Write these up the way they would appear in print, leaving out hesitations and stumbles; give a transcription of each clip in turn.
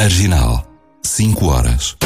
Marginal, 5 horas.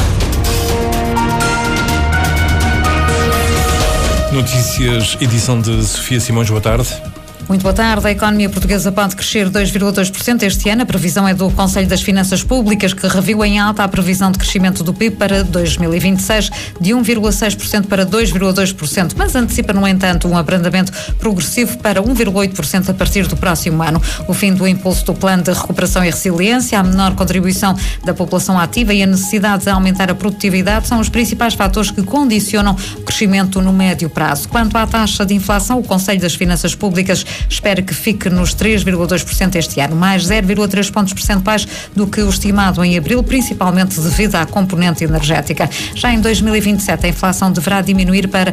Notícias, edição de Sofia Simões, boa tarde. Muito boa tarde. A economia portuguesa pode crescer 2,2% este ano. A previsão é do Conselho das Finanças Públicas, que reviu em alta a previsão de crescimento do PIB para 2026 de 1,6% para 2,2%, mas antecipa, no entanto, um abrandamento progressivo para 1,8% a partir do próximo ano. O fim do impulso do Plano de Recuperação e Resiliência, a menor contribuição da população ativa e a necessidade de aumentar a produtividade são os principais fatores que condicionam o crescimento no médio prazo. Quanto à taxa de inflação, o Conselho das Finanças Públicas espera que fique nos 3,2% este ano, mais 0,3 pontos percentuais do que o estimado em abril, principalmente devido à componente energética. Já em 2027, a inflação deverá diminuir para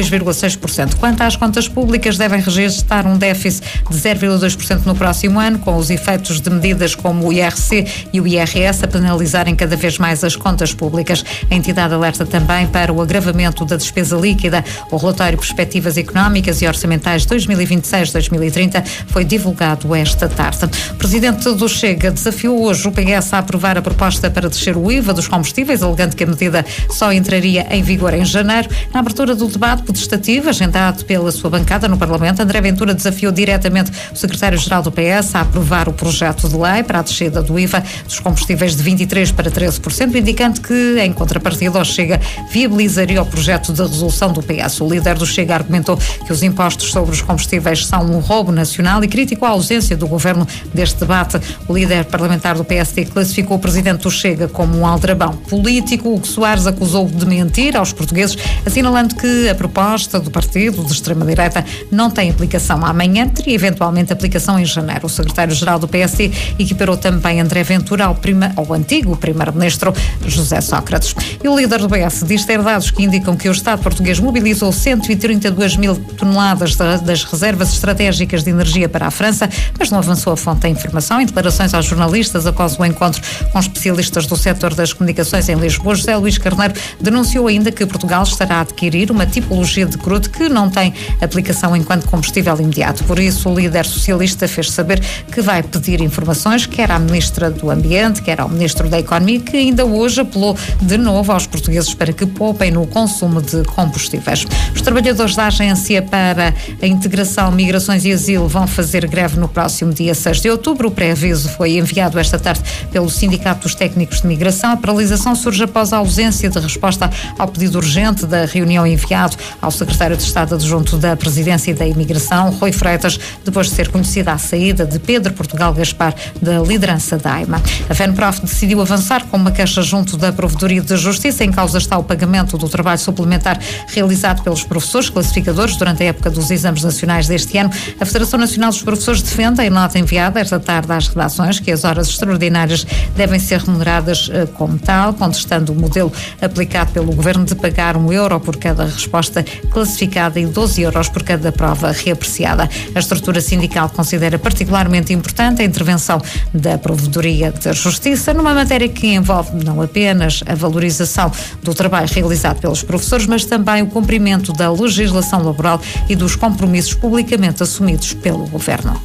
2,6%. Quanto às contas públicas, devem registrar um déficit de 0,2% no próximo ano, com os efeitos de medidas como o IRC e o IRS a penalizarem cada vez mais as contas públicas. A entidade alerta também para o agravamento da despesa líquida. O relatório Perspectivas Económicas e Orçamentais 2026-2030 foi divulgado esta tarde. O presidente do Chega desafiou hoje o PS a aprovar a proposta para descer o IVA dos combustíveis, alegando que a medida só entraria em vigor em janeiro. Na abertura do debate putestativo, agendado pela sua bancada no Parlamento, André Ventura desafiou diretamente o secretário-geral do PS a aprovar o projeto de lei para a descida do IVA dos combustíveis de 23% para 13%, indicando que, em contrapartida, o Chega viabilizaria o projeto de resolução do PS. O líder do Chega argumentou que os impostos sobre os combustíveis são um roubo nacional e criticou a ausência do governo deste debate. O líder parlamentar do PSD classificou o presidente do Chega como um aldrabão político. Hugo Soares acusou-o de mentir aos portugueses, assinalando que a proposta do partido de extrema-direita não tem aplicação amanhã, teria eventualmente aplicação em janeiro. O secretário-geral do PSD equiparou também André Ventura ao antigo primeiro-ministro José Sócrates. E o líder do PS diz ter dados que indicam que o Estado português mobilizou 132 mil toneladas das reservas estratégicas de energia para a França, mas não avançou a fonte da informação. Em declarações aos jornalistas após o encontro com especialistas do setor das comunicações em Lisboa, José Luís Carneiro denunciou ainda que Portugal estará a adquirir uma tipologia de crudo que não tem aplicação enquanto combustível imediato. Por isso, o líder socialista fez saber que vai pedir informações, quer à Ministra do Ambiente, quer ao Ministro da Economia, que ainda hoje apelou de novo aos portugueses para que poupem no consumo de combustíveis. Os trabalhadores da Agência para a Integração, Migrações e Asilo vão fazer greve no próximo dia 6 de outubro. O pré-aviso foi enviado esta tarde pelo Sindicato dos Técnicos de Migração. A paralisação surge após a ausência de resposta ao pedido urgente da reunião enviado ao Secretário de Estado Adjunto da Presidência e da Imigração, Rui Freitas, depois de ser conhecida a saída de Pedro Portugal Gaspar da liderança da AIMA. A FENPROF decidiu avançar com uma queixa junto da Provedoria de Justiça. Em causa está o pagamento do trabalho suplementar realizado pelos professores classificadores durante a época dos exames nacionais deste ano. A Federação Nacional dos Professores defende, em nota enviada esta tarde às redações, que as horas extraordinárias devem ser remuneradas como tal, contestando o modelo aplicado pelo Governo de pagar €1 por cada resposta classificada e 12 euros por cada prova reapreciada. A estrutura sindical considera particularmente importante a intervenção da Provedoria de Justiça numa matéria que envolve não apenas a valorização do trabalho realizado pelos professores, mas também o cumprimento da legislação laboral e dos compromissos publicamente assumidos pelo Governo.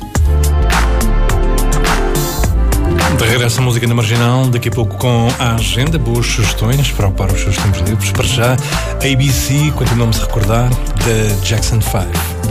De regresso à música na Marginal, daqui a pouco com a agenda, boas sugestões para os seus tempos livres. Para já, ABC, continuamos a recordar, da Jackson 5.